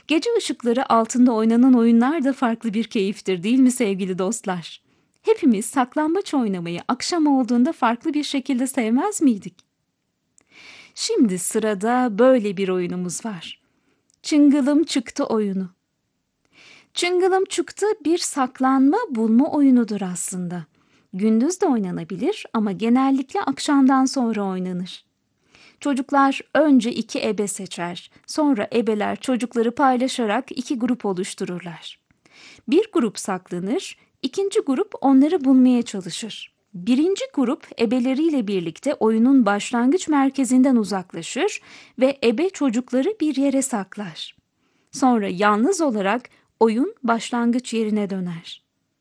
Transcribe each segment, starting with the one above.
Gece ışıkları altında oynanan oyunlar da farklı bir keyiftir, değil mi sevgili dostlar? Hepimiz saklambaç oynamayı akşam olduğunda farklı bir şekilde sevmez miydik? Şimdi sırada böyle bir oyunumuz var. Çıngılım çıktı oyunu. Çıngılım çıktı bir saklanma bulma oyunudur aslında. Gündüz de oynanabilir ama genellikle akşamdan sonra oynanır. Çocuklar önce iki ebe seçer, sonra ebeler çocukları paylaşarak iki grup oluştururlar. Bir grup saklanır, ikinci grup onları bulmaya çalışır. Birinci grup ebeleriyle birlikte oyunun başlangıç merkezinden uzaklaşır ve ebe çocukları bir yere saklar. Sonra yalnız olarak oyun başlangıç yerine döner.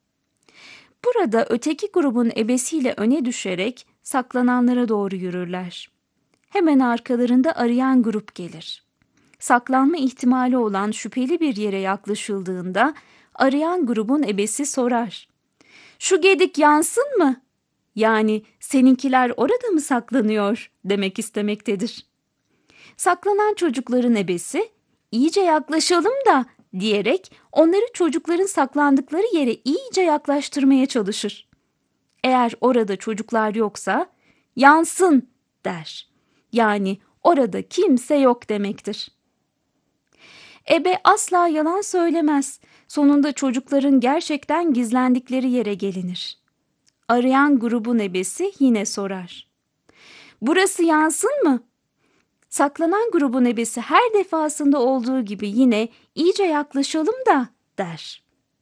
Burada öteki grubun ebesiyle öne düşerek saklananlara doğru yürürler. Hemen arkalarında arayan grup gelir. Saklanma ihtimali olan şüpheli bir yere yaklaşıldığında arayan grubun ebesi sorar. "Şu gedik yansın mı?" Yani seninkiler orada mı saklanıyor demek istemektedir. Saklanan çocukların ebesi iyice yaklaşalım da diyerek onları çocukların saklandıkları yere iyice yaklaştırmaya çalışır. Eğer orada çocuklar yoksa yansın der. Yani orada kimse yok demektir. Ebe asla yalan söylemez. Sonunda çocukların gerçekten gizlendikleri yere gelinir. Arayan grubun ebesi yine sorar. "Burası yansın mı?" Saklanan grubun ebesi her defasında olduğu gibi yine iyice yaklaşalım da der.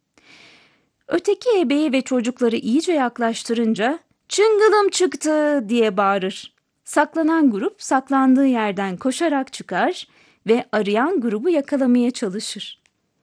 Öteki ebeyi ve çocukları iyice yaklaştırınca "Çıngılım çıktı!" diye bağırır. Saklanan grup saklandığı yerden koşarak çıkar ve arayan grubu yakalamaya çalışır.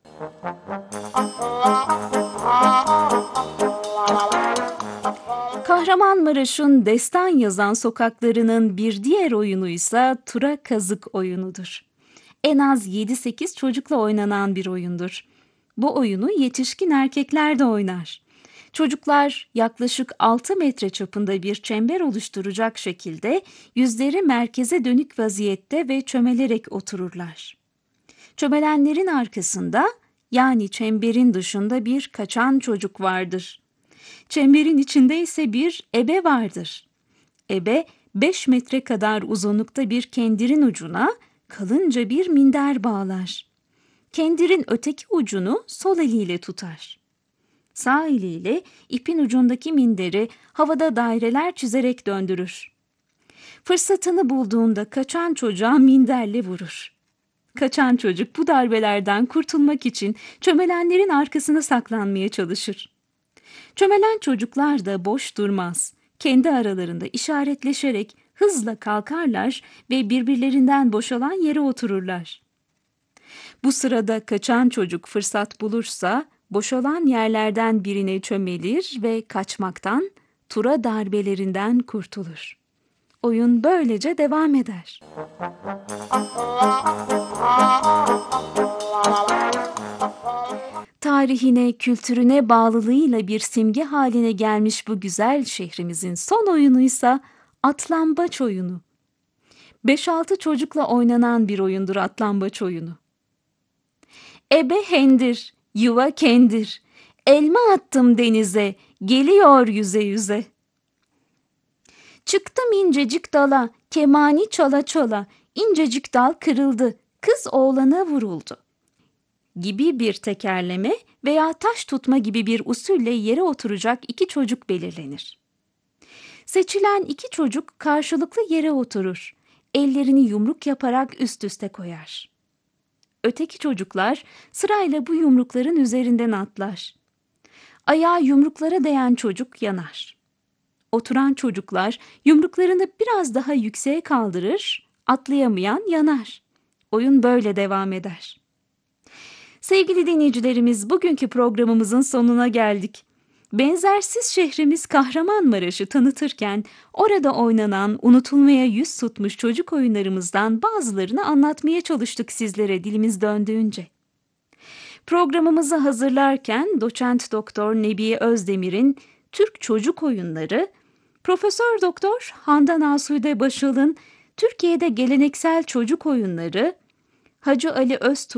Kahramanmaraş'ın destan yazan sokaklarının bir diğer oyunuysa tura kazık oyunudur. En az 7-8 çocukla oynanan bir oyundur. Bu oyunu yetişkin erkekler de oynar. Çocuklar yaklaşık 6 metre çapında bir çember oluşturacak şekilde yüzleri merkeze dönük vaziyette ve çömelerek otururlar. Çömelenlerin arkasında yani çemberin dışında bir kaçan çocuk vardır. Çemberin içinde ise bir ebe vardır. Ebe 5 metre kadar uzunlukta bir kendirin ucuna kalınca bir minder bağlar. Kendirin öteki ucunu sol eliyle tutar. Sağ eliyle ipin ucundaki minderi havada daireler çizerek döndürür. Fırsatını bulduğunda kaçan çocuğa minderle vurur. Kaçan çocuk bu darbelerden kurtulmak için çömelenlerin arkasına saklanmaya çalışır. Çömelen çocuklar da boş durmaz. Kendi aralarında işaretleşerek hızla kalkarlar ve birbirlerinden boşalan yere otururlar. Bu sırada kaçan çocuk fırsat bulursa boşalan yerlerden birine çömelir ve kaçmaktan, tura darbelerinden kurtulur. Oyun böylece devam eder. Tarihine, kültürüne bağlılığıyla bir simge haline gelmiş bu güzel şehrimizin son oyunuysa atlambaç oyunu. 5-6 çocukla oynanan bir oyundur atlambaç oyunu. Ebe hendir, yuva kendir, elma attım denize, geliyor yüze yüze. Çıktım incecik dala, kemani çala çala, incecik dal kırıldı, kız oğlana vuruldu gibi bir tekerleme veya taş tutma gibi bir usulle yere oturacak iki çocuk belirlenir. Seçilen iki çocuk karşılıklı yere oturur, ellerini yumruk yaparak üst üste koyar. Öteki çocuklar sırayla bu yumrukların üzerinden atlar. Ayağı yumruklara değen çocuk yanar. Oturan çocuklar yumruklarını biraz daha yükseğe kaldırır, atlayamayan yanar. Oyun böyle devam eder. Sevgili dinleyicilerimiz, bugünkü programımızın sonuna geldik. Benzersiz şehrimiz Kahramanmaraş'ı tanıtırken orada oynanan, unutulmaya yüz tutmuş çocuk oyunlarımızdan bazılarını anlatmaya çalıştık sizlere dilimiz döndüğünce. Programımızı hazırlarken Doçent Doktor Nebiye Özdemir'in Türk Çocuk Oyunları, Profesör Doktor Handan Asude Başal'ın Türkiye'de Geleneksel Çocuk Oyunları, Hacı Ali Öztürk